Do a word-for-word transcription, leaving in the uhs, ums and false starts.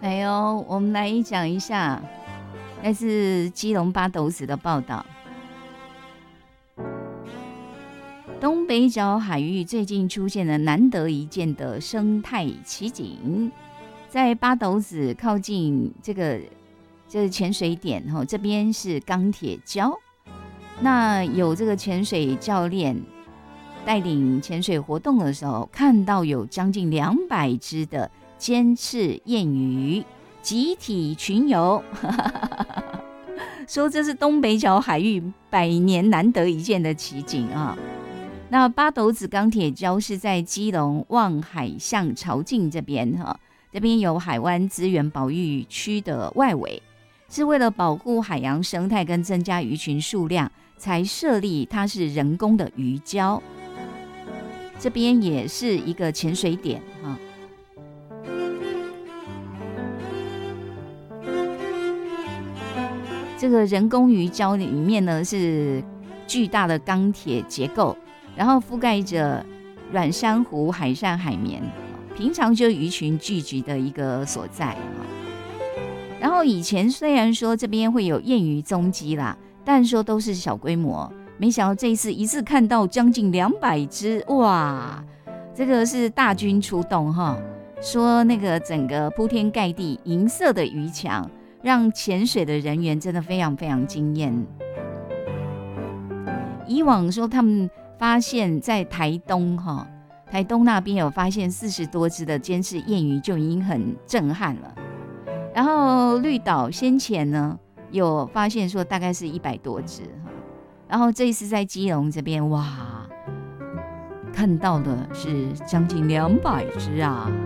还有，我们来讲一下来自基隆八斗子的报道。东北角海域最近出现了难得一见的生态奇景，在八斗子靠近这个这个潜水点，这边是钢铁礁，那有这个潜水教练带领潜水活动的时候，看到有将近两百只的尖翅燕鱼集体群游，说这是东北角海域百年难得一见的奇景啊。那八斗子钢铁礁是在基隆望海巷潮境这边哈，这边有海湾资源保育区的外围，是为了保护海洋生态跟增加鱼群数量才设立，它是人工的鱼礁。这边也是一个潜水点哈。这个人工鱼礁里面呢是巨大的钢铁结构，然后覆盖着软珊瑚、海扇、海绵，平常就鱼群聚集的一个所在。然后以前虽然说这边会有燕鱼踪迹啦，但说都是小规模，没想到这一次一次看到将近两百只，哇，这个是大军出动哈。说那个整个铺天盖地银色的鱼墙，让潜水的人员真的非常非常惊艳。以往说他们发现在台东哈，台东那边有发现四十多只的尖翅燕鱼就已经很震撼了。然后绿岛先前呢有发现说大概是一百多只，然后这一次在基隆这边，哇，看到的是将近两百只啊。